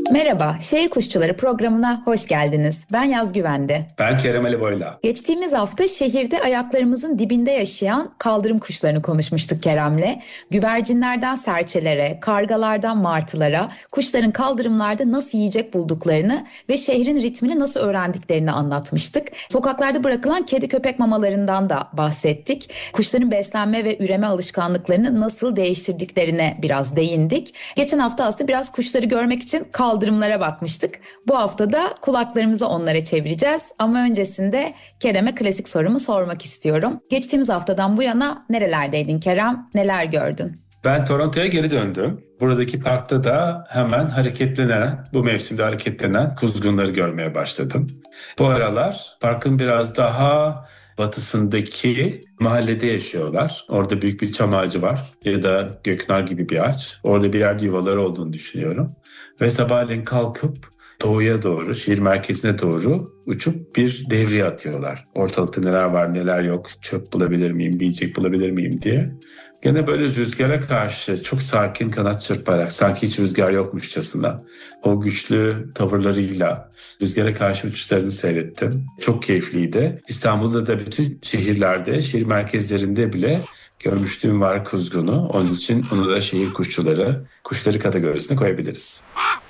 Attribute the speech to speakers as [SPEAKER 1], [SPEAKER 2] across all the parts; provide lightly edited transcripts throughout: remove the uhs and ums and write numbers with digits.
[SPEAKER 1] Merhaba, Şehir Kuşçuları programına hoş geldiniz. Ben Yaz Güvende.
[SPEAKER 2] Ben Kerem Ali Boyla.
[SPEAKER 1] Geçtiğimiz hafta şehirde ayaklarımızın dibinde yaşayan kaldırım kuşlarını konuşmuştuk Kerem'le. Güvercinlerden serçelere, kargalardan martılara, kuşların kaldırımlarda nasıl yiyecek bulduklarını ve şehrin ritmini nasıl öğrendiklerini anlatmıştık. Sokaklarda bırakılan kedi köpek mamalarından da bahsettik. Kuşların beslenme ve üreme alışkanlıklarını nasıl değiştirdiklerine biraz değindik. Geçen hafta aslında biraz kuşları görmek için kaldırımlara bakmıştık. Bu hafta da kulaklarımızı onlara çevireceğiz. Ama öncesinde Kerem'e klasik sorumu sormak istiyorum. Geçtiğimiz haftadan bu yana nerelerdeydin Kerem? Neler gördün?
[SPEAKER 2] Ben Toronto'ya geri döndüm. Buradaki parkta da hemen bu mevsimde hareketlenen kuzgunları görmeye başladım. Bu aralar parkın biraz daha batısındaki mahallede yaşıyorlar. Orada büyük bir çam ağacı var ya da göknar gibi bir ağaç. Orada bir yerde yuvaları olduğunu düşünüyorum. Ve sabahleyin kalkıp doğuya doğru, şehir merkezine doğru uçup bir devriye atıyorlar. Ortalıkta neler var neler yok, çöp bulabilir miyim, yiyecek bulabilir miyim diye. Gene böyle rüzgara karşı çok sakin kanat çırparak, sanki hiç rüzgar yokmuşçasına o güçlü tavırlarıyla rüzgara karşı uçuşlarını seyrettim. Çok keyifliydi. İstanbul'da da bütün şehirlerde, şehir merkezlerinde bile görmüşlüğüm var kuzgunu. Onun için onu da şehir kuşları kategorisine koyabiliriz.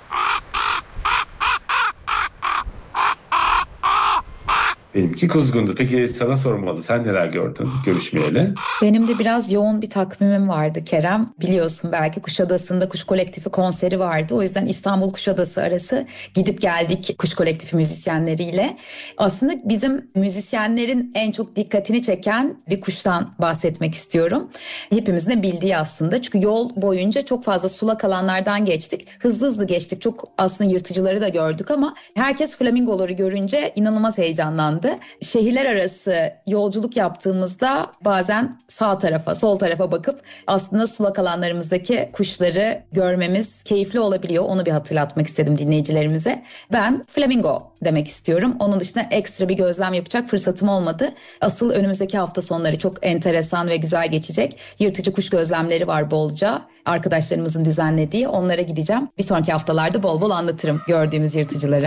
[SPEAKER 2] Benimki kuzgundu. Peki sana sormalı. Sen neler gördün görüşmeyeli?
[SPEAKER 1] Benim de biraz yoğun bir takvimim vardı Kerem. Biliyorsun belki Kuşadası'nda Kuş Kolektifi konseri vardı. O yüzden İstanbul Kuşadası arası gidip geldik Kuş Kolektifi müzisyenleriyle. Aslında bizim müzisyenlerin en çok dikkatini çeken bir kuştan bahsetmek istiyorum. Hepimizin de bildiği aslında. Çünkü yol boyunca çok fazla sulak alanlardan geçtik. Hızlı hızlı geçtik. Çok aslında yırtıcıları da gördük ama herkes flamingoları görünce inanılmaz heyecanlandı. Şehirler arası yolculuk yaptığımızda bazen sağ tarafa, sol tarafa bakıp aslında sulak alanlarımızdaki kuşları görmemiz keyifli olabiliyor. Onu bir hatırlatmak istedim dinleyicilerimize. Ben flamingo demek istiyorum. Onun dışında ekstra bir gözlem yapacak fırsatım olmadı. Asıl önümüzdeki hafta sonları çok enteresan ve güzel geçecek. Yırtıcı kuş gözlemleri var bolca. Arkadaşlarımızın düzenlediği, onlara gideceğim. Bir sonraki haftalarda bol bol anlatırım gördüğümüz yırtıcıları.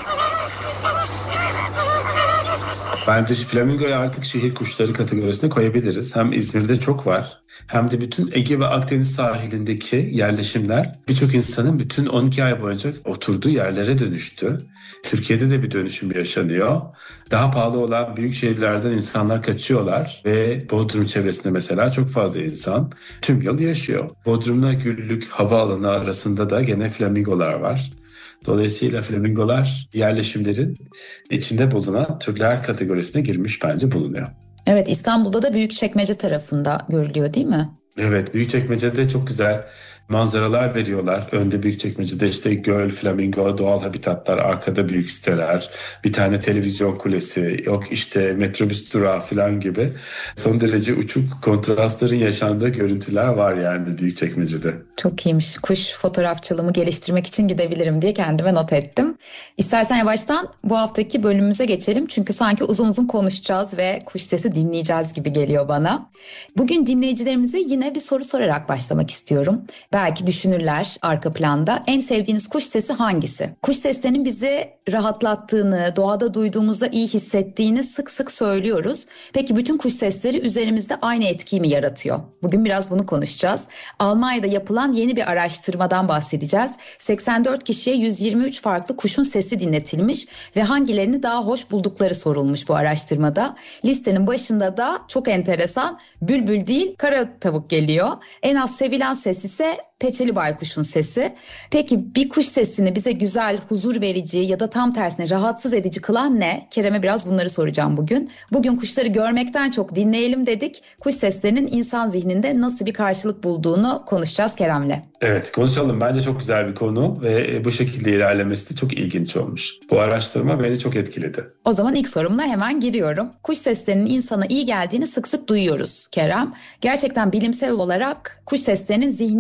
[SPEAKER 2] Bence flamingoyu artık şehir kuşları kategorisine koyabiliriz. Hem İzmir'de çok var hem de bütün Ege ve Akdeniz sahilindeki yerleşimler birçok insanın bütün 12 ay boyunca oturduğu yerlere dönüştü. Türkiye'de de bir dönüşüm yaşanıyor. Daha pahalı olan büyük şehirlerden insanlar kaçıyorlar ve Bodrum çevresinde mesela çok fazla insan tüm yıl yaşıyor. Bodrum'la Güllük havaalanı arasında da gene flamingolar var. Dolayısıyla flamingolar yerleşimlerin içinde bulunan türler kategorisine girmiş bence bulunuyor.
[SPEAKER 1] Evet, İstanbul'da da Büyükçekmece tarafında görülüyor değil mi?
[SPEAKER 2] Evet, Büyükçekmece'de çok güzel manzaralar veriyorlar. Önde Büyükçekmece'de işte göl, flamingo, doğal habitatlar, arkada büyük siteler, bir tane televizyon kulesi, yok işte metrobüs durağı falan gibi. Son derece uçuk kontrastların yaşandığı görüntüler var yani Büyükçekmece'de.
[SPEAKER 1] Çok iyiymiş. Kuş fotoğrafçılığımı geliştirmek için gidebilirim diye kendime not ettim. İstersen yavaştan bu haftaki bölümümüze geçelim. Çünkü sanki uzun uzun konuşacağız ve kuş sesi dinleyeceğiz gibi geliyor bana. Bugün dinleyicilerimize yine bir soru sorarak başlamak istiyorum. Belki düşünürler arka planda. En sevdiğiniz kuş sesi hangisi? Kuş seslerinin bizi rahatlattığını, doğada duyduğumuzda iyi hissettiğini sık sık söylüyoruz. Peki bütün kuş sesleri üzerimizde aynı etkiyi mi yaratıyor? Bugün biraz bunu konuşacağız. Almanya'da yapılan yeni bir araştırmadan bahsedeceğiz. 84 kişiye 123 farklı kuşun sesi dinletilmiş ve hangilerini daha hoş buldukları sorulmuş bu araştırmada. Listenin başında da çok enteresan bülbül değil kara tavuk geliyor. En az sevilen ses ise peçeli baykuşun sesi. Peki bir kuş sesini bize güzel, huzur verici ya da tam tersine rahatsız edici kılan ne? Kerem'e biraz bunları soracağım bugün. Bugün kuşları görmekten çok dinleyelim dedik. Kuş seslerinin insan zihninde nasıl bir karşılık bulduğunu konuşacağız Kerem'le.
[SPEAKER 2] Evet, konuşalım. Bence çok güzel bir konu ve bu şekilde ilerlemesi de çok ilginç olmuş. Bu araştırma beni çok etkiledi.
[SPEAKER 1] O zaman ilk sorumla hemen giriyorum. Kuş seslerinin insana iyi geldiğini sık sık duyuyoruz Kerem. Gerçekten bilimsel olarak kuş seslerinin zihnimizi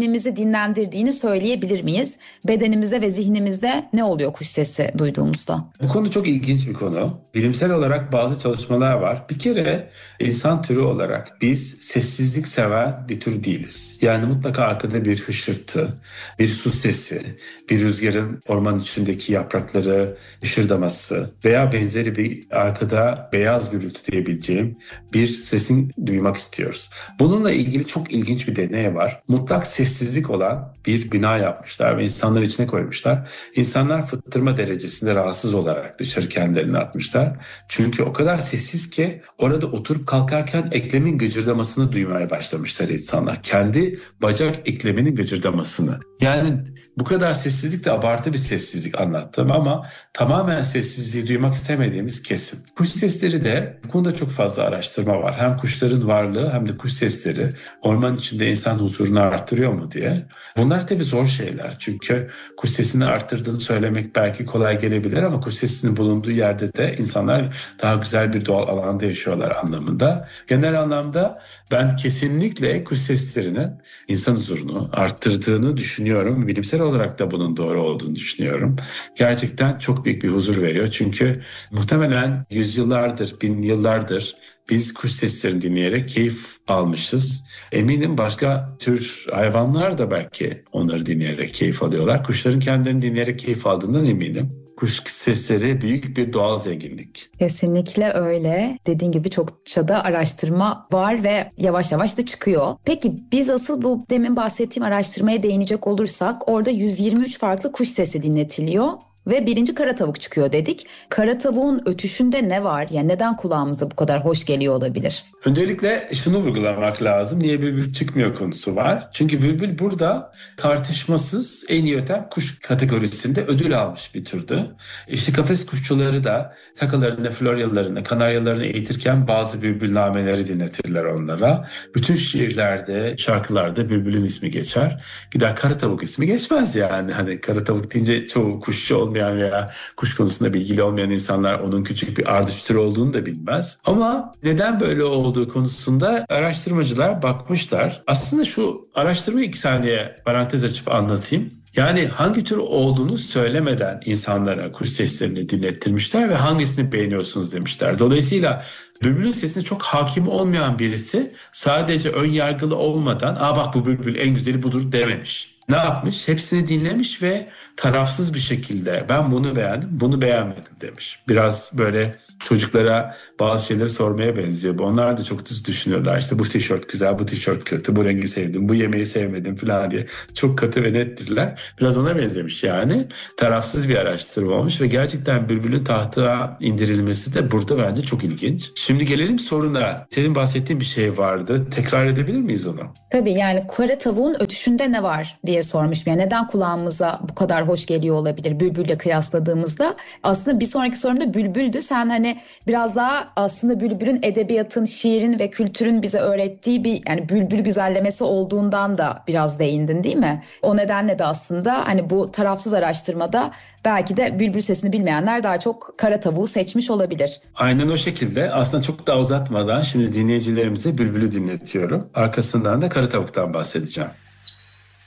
[SPEAKER 1] dinlendirdiğini söyleyebilir miyiz? Bedenimizde ve zihnimizde ne oluyor kuş sesi duyduğumuzda?
[SPEAKER 2] Bu konu çok ilginç bir konu. Bilimsel olarak bazı çalışmalar var. Bir kere insan türü olarak biz sessizlik seven bir tür değiliz. Yani mutlaka arkada bir hışırtı, bir su sesi, bir rüzgarın ormanın içindeki yaprakları hışırdaması veya benzeri bir arkada beyaz gürültü diyebileceğim bir sesin duymak istiyoruz. Bununla ilgili çok ilginç bir deney var. Mutlak sessizlik olan bir bina yapmışlar ve insanları içine koymuşlar. İnsanlar fıttırma derecesinde rahatsız olarak dışarı kendilerini atmışlar. Çünkü o kadar sessiz ki orada oturup kalkarken eklemin gıcırdamasını duymaya başlamışlar insanlar. Kendi bacak ekleminin gıcırdamasını. Yani bu kadar sessizlik de abartı bir sessizlik anlattım ama tamamen sessizliği duymak istemediğimiz kesin. Kuş sesleri de bu konuda çok fazla araştırma var. Hem kuşların varlığı hem de kuş sesleri orman içinde insan huzurunu arttırıyor mu diye. Bunlar tabii zor şeyler. Çünkü kuş sesini arttırdığını söylemek belki kolay gelebilir ama kuş sesinin bulunduğu yerde de insanlar daha güzel bir doğal alanda yaşıyorlar anlamında. Genel anlamda ben kesinlikle kuş seslerinin insan huzurunu arttırdığını düşünüyorum. Bilimsel olarak da bunun doğru olduğunu düşünüyorum. Gerçekten çok büyük bir huzur veriyor. Çünkü muhtemelen yüzyıllardır, bin yıllardır biz kuş seslerini dinleyerek keyif almışız. Eminim başka tür hayvanlar da belki onları dinleyerek keyif alıyorlar. Kuşların kendilerini dinleyerek keyif aldığından eminim. Kuş sesleri büyük bir doğal zenginlik.
[SPEAKER 1] Kesinlikle öyle. Dediğin gibi çokça da araştırma var ve yavaş yavaş da çıkıyor. Peki biz asıl bu demin bahsettiğim araştırmaya değinecek olursak orada 123 farklı kuş sesi dinletiliyor. Ve birinci kara tavuk çıkıyor dedik. Kara tavuğun ötüşünde ne var? Yani neden kulağımıza bu kadar hoş geliyor olabilir?
[SPEAKER 2] Öncelikle şunu vurgulamak lazım. Niye bülbül çıkmıyor konusu var. Çünkü bülbül burada tartışmasız en iyi öten kuş kategorisinde ödül almış bir türdü. İşte kafes kuşçuları da sakalarını, floryalarını, kanaryalarını eğitirken bazı bülbül nameleri dinletirler onlara. Bütün şiirlerde, şarkılarda bülbülün ismi geçer. Gider kara tavuk ismi geçmez yani. Hani kara tavuk deyince çoğu kuşçu olmayan veya kuş konusunda bilgili olmayan insanlar onun küçük bir ardış türü olduğunu da bilmez. Ama neden böyle olduğu konusunda araştırmacılar bakmışlar. Aslında şu araştırmayı 2 saniye parantez açıp anlatayım. Yani hangi tür olduğunu söylemeden insanlara kuş seslerini dinlettirmişler ve hangisini beğeniyorsunuz demişler. Dolayısıyla bülbülün sesine çok hakim olmayan birisi sadece ön yargılı olmadan bak bu bülbül en güzeli budur dememiş. Ne yapmış? Hepsini dinlemiş ve tarafsız bir şekilde ben bunu beğendim, bunu beğenmedim demiş. Biraz böyle çocuklara bazı şeyleri sormaya benziyor. Onlar da çok düz düşünüyorlar. İşte bu tişört güzel, bu tişört kötü, bu rengi sevdim, bu yemeği sevmedim falan diye. Çok katı ve nettirler. Biraz ona benzemiş yani. Tarafsız bir araştırma olmuş ve gerçekten bülbülün tahtına indirilmesi de burada bence çok ilginç. Şimdi gelelim soruna. Senin bahsettiğin bir şey vardı. Tekrar edebilir miyiz onu?
[SPEAKER 1] Tabii yani kara tavuğun ötüşünde ne var diye sormuşum. Yani neden kulağımıza bu kadar hoş geliyor olabilir bülbülle kıyasladığımızda? Aslında bir sonraki sorumda bülbüldü. Sen hani biraz daha aslında bülbülün edebiyatın, şiirin ve kültürün bize öğrettiği bir yani bülbül güzellemesi olduğundan da biraz değindin değil mi? O nedenle de aslında hani bu tarafsız araştırmada belki de bülbül sesini bilmeyenler daha çok kara tavuğu seçmiş olabilir.
[SPEAKER 2] Aynen o şekilde. Aslında çok daha uzatmadan şimdi dinleyicilerimize bülbülü dinletiyorum. Arkasından da kara tavuktan bahsedeceğim.